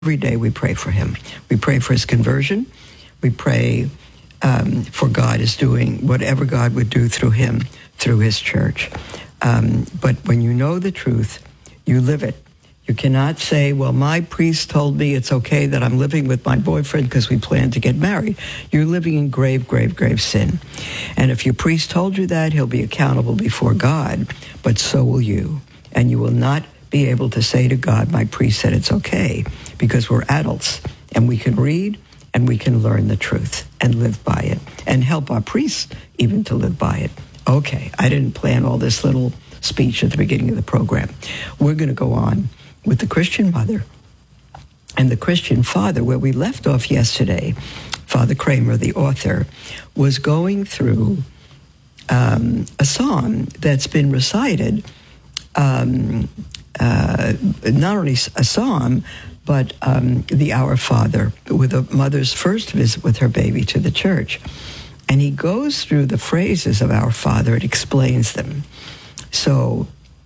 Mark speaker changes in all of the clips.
Speaker 1: Every day we pray for him. We pray for his conversion. We pray for God is doing whatever God would do through him, through his church. But when you know the truth, you live it. You cannot say, well, my priest told me it's okay that I'm living with my boyfriend because we plan to get married. You're living in grave, grave, grave sin. And if your priest told you that, he'll be accountable before God, but so will you. And you will not be able to say to God, my priest said it's okay, because we're adults and we can read and we can learn the truth and live by it and help our priests even to live by it. Okay, I didn't plan all this little speech at the beginning of the program. We're going to go on with the Christian mother and the Christian father. Where we left off yesterday, Father Kramer, the author, was going through a psalm that's been recited, not only a psalm, but the Our Father, with a mother's first visit with her baby to the church. And he goes through the phrases of Our Father and explains them. So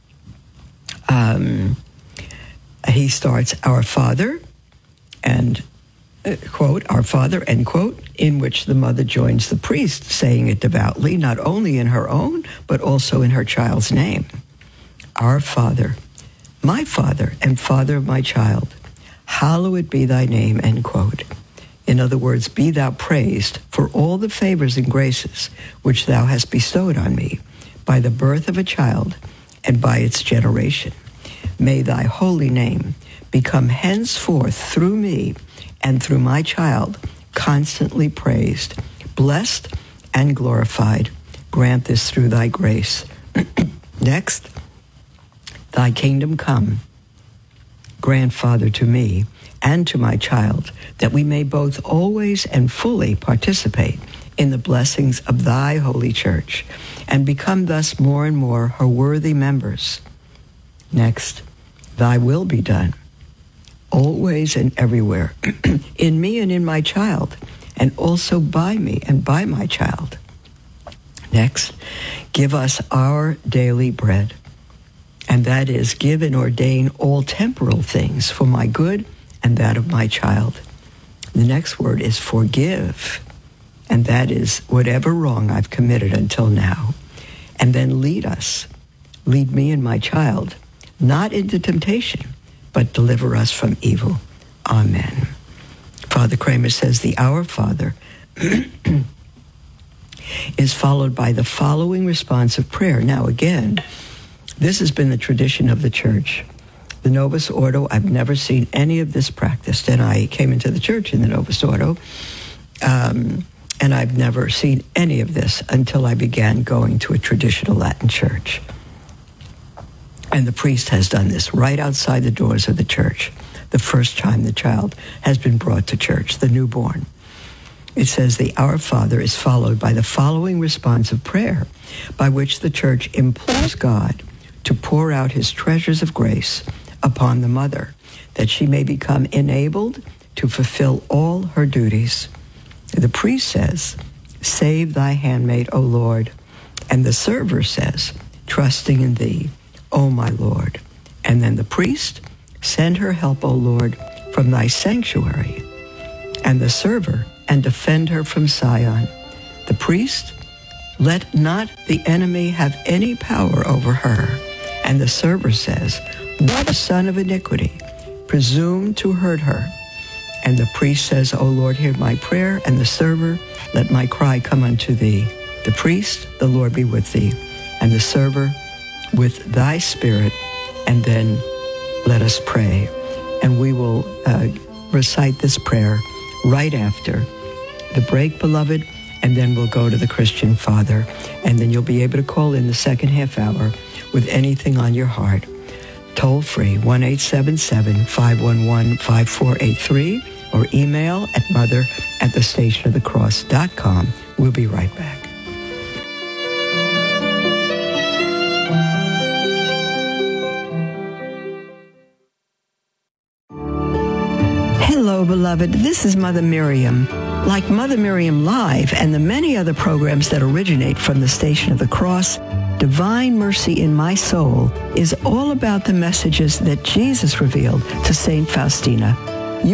Speaker 1: he starts, Our Father, and quote, Our Father, end quote, in which the mother joins the priest, saying it devoutly, not only in her own, but also in her child's name. Our Father, my Father, and Father of my child, hallowed be thy name, end quote. In other words, be thou praised for all the favors and graces which thou hast bestowed on me by the birth of a child and by its generation. May thy holy name become henceforth through me and through my child constantly praised, blessed, and glorified. Grant this through thy grace. Next, thy kingdom come. Grant, Father, to me and to my child, that we may both always and fully participate in the blessings of thy holy church, and become thus more and more her worthy members. Next, thy will be done, always and everywhere, in me and in my child, and also by me and by my child. Next, give us our daily bread, and that is, give and ordain all temporal things for my good and that of my child. The next word is forgive, and that is whatever wrong I've committed until now. And then lead us, lead me and my child, not into temptation, but deliver us from evil. Amen. Father Kramer says the Our Father is followed by the following responsive prayer. Now again, this has been the tradition of the church. The Novus Ordo, I've never seen any of this practiced, and I came into the church in the Novus Ordo, and I've never seen any of this until I began going to a traditional Latin church. And the priest has done this right outside the doors of the church, the first time the child has been brought to church, the newborn. It says the Our Father is followed by the following responsive prayer, by which the church implores God to pour out his treasures of grace upon the mother, that she may become enabled to fulfill all her duties. The priest says, save thy handmaid, O Lord. And the server says, trusting in thee, O my Lord. And then the priest, send her help, O Lord, from thy sanctuary. And the server, and defend her from Sion. The priest, let not the enemy have any power over her. And the server says, what a son of iniquity, presume to hurt her. And the priest says, O Lord, hear my prayer. And the server, let my cry come unto thee. The priest, the Lord be with thee. And the server, with thy spirit. And then let us pray. And we will recite this prayer right after the break, beloved. And then we'll go to the Christian Father. And then you'll be able to call in the second half hour with anything on your heart. Toll free, 1-877-511-5483, or email at mother@thestationofthecross.com. We'll be right back. Hello, beloved. This is Mother Miriam. Like Mother Miriam Live and the many other programs that originate from the Station of the Cross, Divine Mercy in My Soul is all about the messages that Jesus revealed to St. Faustina.